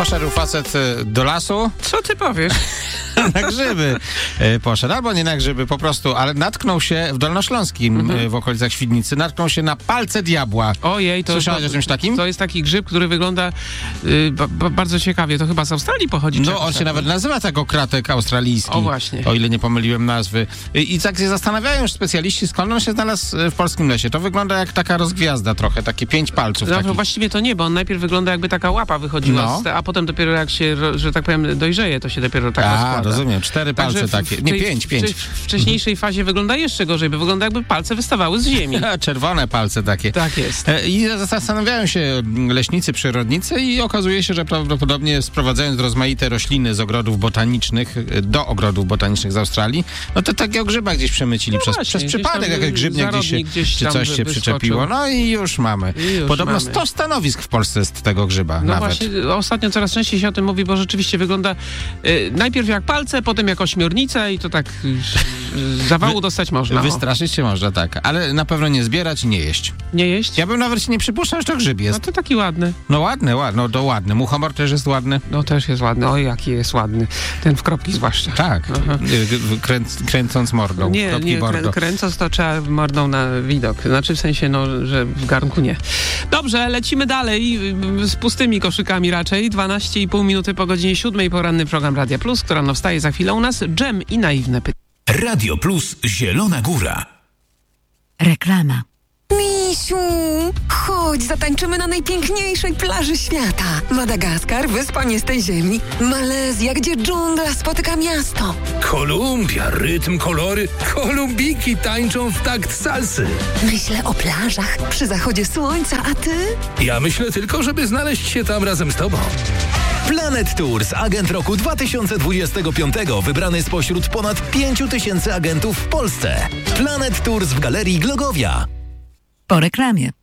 Poszedł facet do lasu. Co ty powiesz? Na grzyby poszedł, albo nie na grzyby, po prostu, ale natknął się w Dolnośląskim, w okolicach Świdnicy, natknął się na palce diabła. Ojej, to... Słyszałeś o czymś takim? To jest taki grzyb, który wygląda bardzo ciekawie. To chyba z Australii pochodzi. No, on się nawet nazywa tak okratek australijski. O właśnie. O ile nie pomyliłem nazwy. I tak się zastanawiają już specjaliści, skąd on się znalazł w polskim lesie. To wygląda jak taka rozgwiazda trochę, takie 5 palców. No, właściwie to nie, bo on najpierw wygląda jakby taka łapa wychodziła, a potem dopiero jak się, że tak powiem, dojrzeje, to się dopiero tak rozkłada. Rozumiem, 4 palce takie. Nie, 5. W wcześniejszej fazie wygląda jeszcze gorzej, bo wygląda jakby palce wystawały z ziemi. Czerwone palce takie. Tak jest. I zastanawiają się leśnicy, przyrodnicy i okazuje się, że prawdopodobnie sprowadzając rozmaite rośliny z ogrodów botanicznych do ogrodów botanicznych z Australii, no to takie o grzybach gdzieś przemycili przez przypadek, jak grzybnia gdzieś czy coś się przyczepiło. No i już mamy. Podobno 100 stanowisk w Polsce jest tego grzyba no nawet. Właśnie, ostatnio coraz częściej się o tym mówi, bo rzeczywiście wygląda najpierw jak palce, potem jak ośmiornica i to tak zawału dostać można. Wystraszyć się można, tak. Ale na pewno nie zbierać i nie jeść. Nie jeść? Ja bym nawet się nie przypuszczał, że to grzyb jest. No to taki ładny. No ładny. No to ładny. Muchomor też jest ładny. No też jest ładny. Oj, jaki jest ładny. Ten w kropki zwłaszcza. Tak. Kręcąc mordą. Nie, kręcąc to trzeba mordą na widok. Znaczy w sensie, że w garnku nie. Dobrze, lecimy dalej z pustymi koszykami raczej. 12,5 minuty po godzinie 7. Poranny program Radia Plus, która wstaje za chwilę u nas. Dżem i naiwne pytania. Radio Plus Zielona Góra. Reklama. Misiu, chodź, zatańczymy na najpiękniejszej plaży świata. Madagaskar, wyspa nie z tej ziemi. Malezja, gdzie dżungla spotyka miasto. Kolumbia, rytm, kolory. Kolumbiki tańczą w takt salsy. Myślę o plażach przy zachodzie słońca, a ty? Ja myślę tylko, żeby znaleźć się tam razem z tobą. Planet Tours, agent roku 2025, wybrany spośród ponad 5000 agentów w Polsce. Planet Tours w Galerii Glogowia. Po reklamie.